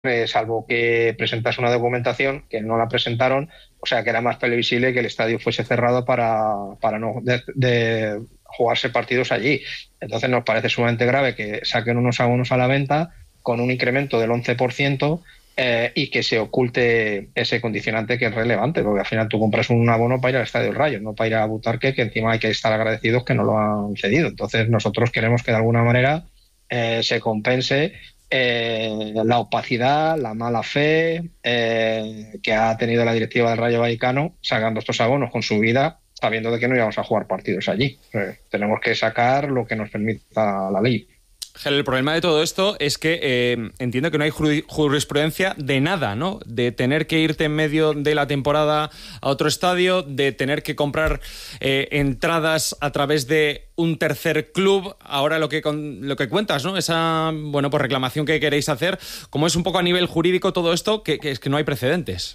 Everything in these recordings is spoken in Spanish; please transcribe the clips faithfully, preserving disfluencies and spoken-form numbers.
eh, salvo que presentase una documentación, que no la presentaron, o sea que era más previsible que el estadio fuese cerrado para, para no de, de jugarse partidos allí. Entonces nos parece sumamente grave que saquen unos abonos a la venta con un incremento del once por ciento eh, y que se oculte ese condicionante que es relevante, porque al final tú compras un abono para ir al Estadio del Rayo, no para ir a Butarque, que encima hay que estar agradecidos que no lo han cedido. Entonces nosotros queremos que de alguna manera eh, se compense eh, la opacidad, la mala fe eh, que ha tenido la directiva del Rayo Vallecano sacando estos abonos con su vida, sabiendo de que no íbamos a jugar partidos allí. Eh, tenemos que sacar lo que nos permita la ley. El problema de todo esto es que eh, entiendo que no hay jurisprudencia de nada, ¿no? De tener que irte en medio de la temporada a otro estadio, de tener que comprar eh, entradas a través de un tercer club. Ahora lo que con, lo que cuentas, ¿no? Esa, bueno, pues reclamación que queréis hacer, como es un poco a nivel jurídico todo esto, que, que es que no hay precedentes.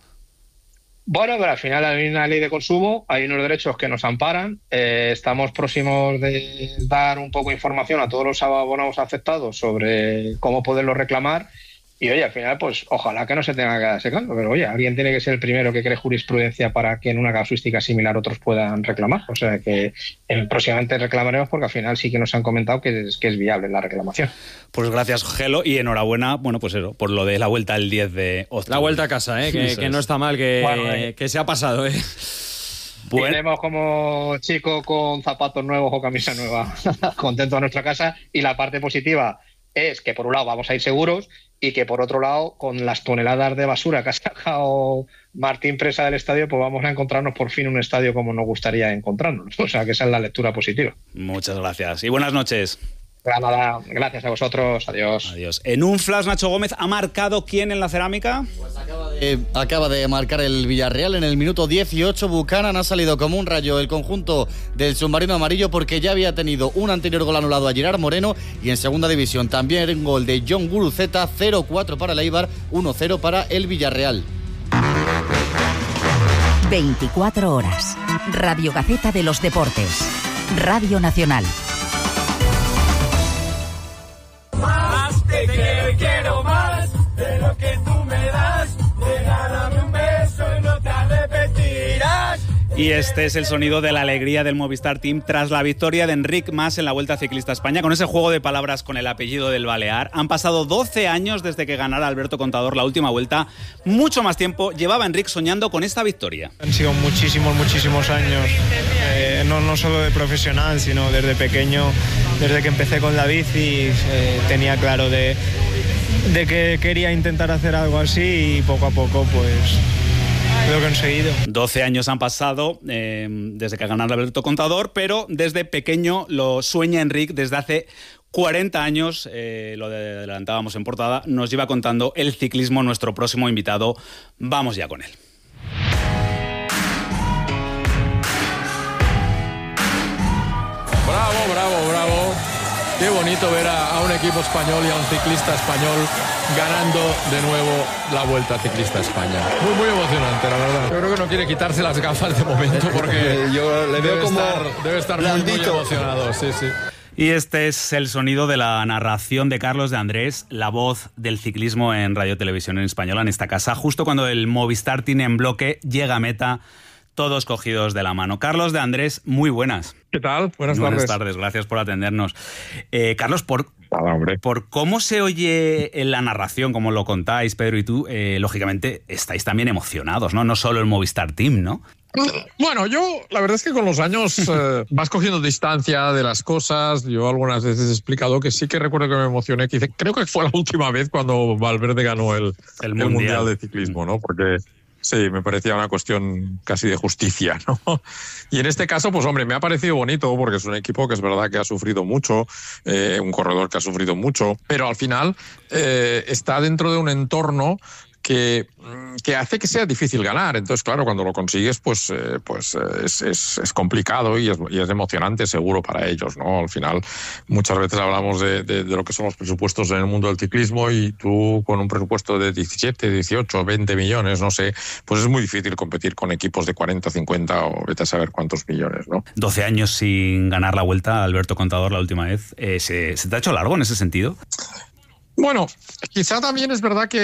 Bueno, pero al final hay una ley de consumo, hay unos derechos que nos amparan. Eh, estamos próximos de dar un poco de información a todos los abonados afectados sobre cómo poderlo reclamar. Y oye, al final, pues ojalá que no se tenga que dar ese caso, pero oye, alguien tiene que ser el primero que cree jurisprudencia para que en una casuística similar otros puedan reclamar. O sea que eh, próximamente reclamaremos, porque al final sí que nos han comentado que es, que es viable la reclamación. Pues gracias, Gelo, y enhorabuena, bueno, pues eso, por lo de la vuelta el diez de octubre. La vuelta a casa, ¿eh? que, que no está mal, que, bueno, eh. que se ha pasado, ¿eh? Bueno. Iremos como chico con zapatos nuevos o camisa nueva, contento a nuestra casa. Y la parte positiva es que por un lado vamos a ir seguros y que por otro lado, con las toneladas de basura que ha sacado Martín Presa del estadio, pues vamos a encontrarnos por fin un estadio como nos gustaría encontrarnos. O sea que esa es la lectura positiva. Muchas gracias y buenas noches. Nada, gracias a vosotros, adiós. Adiós. En un flash, Nacho Gómez, ¿ha marcado quién en la cerámica? Pues acaba de, acaba de marcar el Villarreal en el minuto dieciocho. Buchanan ha salido como un rayo el conjunto del submarino amarillo, porque ya había tenido un anterior gol anulado a Gerard Moreno, y en segunda división también un gol de John Guruceta. Cero cuatro para el Eibar, uno cero para el Villarreal. veinticuatro horas. Radio Gaceta de los Deportes. Radio Nacional. Te quiero y quiero más de lo que tú me das. Regálame un beso y no te arrepentirás. Y este es el sonido de la alegría del Movistar Team tras la victoria de Enric Mas en la Vuelta Ciclista a España. Con ese juego de palabras con el apellido del Balear. Han pasado doce años desde que ganara Alberto Contador la última vuelta. Mucho más tiempo llevaba Enric soñando con esta victoria. Han sido muchísimos, muchísimos años. Eh, no, no solo de profesional, sino desde pequeño, desde que empecé con la bici, eh, tenía claro de, de que quería intentar hacer algo así, y poco a poco pues lo he conseguido. doce años han pasado eh, desde que ganara Alberto Contador, pero desde pequeño lo sueña Enric desde hace cuarenta años, eh, lo adelantábamos en portada. Nos lleva contando el ciclismo nuestro próximo invitado. Vamos ya con él. Bravo, bravo, bravo. Qué bonito ver a, a un equipo español y a un ciclista español ganando de nuevo la Vuelta Ciclista a España. Muy, muy emocionante, la verdad. Yo creo que no quiere quitarse las gafas de momento, porque yo le veo debe como estar, debe estar muy, muy emocionado. Sí, sí. Y este es el sonido de la narración de Carlos de Andrés, la voz del ciclismo en Radio Televisión en Española, en esta casa, justo cuando el Movistar Team en bloque llega a meta, todos cogidos de la mano. Carlos de Andrés, muy buenas. ¿Qué tal? Buenas, buenas tardes. tardes, gracias por atendernos. Eh, Carlos, por, por cómo se oye en la narración, como lo contáis, Pedro y tú, eh, lógicamente estáis también emocionados, ¿no? No solo el Movistar Team, ¿no? Bueno, yo la verdad es que con los años eh, vas cogiendo distancia de las cosas. Yo algunas veces he explicado que sí que recuerdo que me emocioné, que hice, creo que fue la última vez cuando Valverde ganó el, el, el mundial. mundial de Ciclismo, ¿no? Porque sí, me parecía una cuestión casi de justicia, ¿no? Y en este caso, pues hombre, me ha parecido bonito, porque es un equipo que es verdad que ha sufrido mucho, eh, un corredor que ha sufrido mucho, pero al final eh, está dentro de un entorno que, que hace que sea difícil ganar. Entonces, claro, cuando lo consigues, pues, eh, pues eh, es, es, es complicado y es, y es emocionante seguro para ellos, ¿no? Al final, muchas veces hablamos de, de, de lo que son los presupuestos en el mundo del ciclismo, y tú con un presupuesto de diecisiete, dieciocho, veinte millones, no sé, pues es muy difícil competir con equipos de cuarenta, cincuenta o vete a saber cuántos millones, ¿no? doce años sin ganar la Vuelta, Alberto Contador, la última vez. Eh, ¿se, ¿Se te ha hecho largo en ese sentido? Bueno, quizá también es verdad que